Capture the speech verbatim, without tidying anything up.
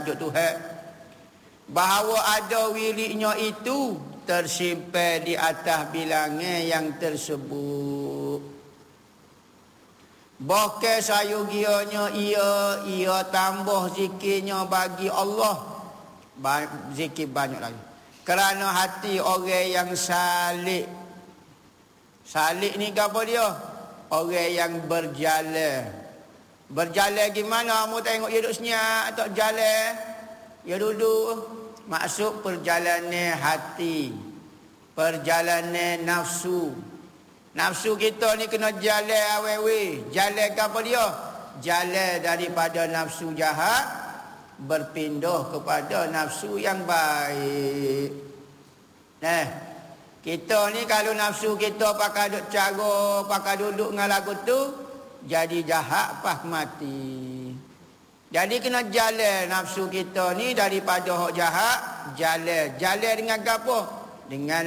tajuk Tuhan. Bahawa ada wiridnya itu tersimpan di atas bilangan yang tersebut. Bahkan sayugianya ia ia tambah zikirnya bagi Allah. Zikir banyak lagi. Kerana hati orang yang salik. Salik ni apa dia? Orang yang berjalan. Berjalan gimana? Kamu tengok dia duduk senyap atau jalan? Dia duduk. Maksud perjalanan hati. Perjalanan nafsu. Nafsu kita ni kena jalan awewe. Jalan ke apa dia? Jalan daripada nafsu jahat berpindah kepada nafsu yang baik. Nah, kita ni kalau nafsu kita pakai duk cara, pakai duduk dengan lagu tu, jadi jahat pas mati. Jadi kena jalan nafsu kita ni daripada hak jahat, jalan. Jalan dengan apa? Dengan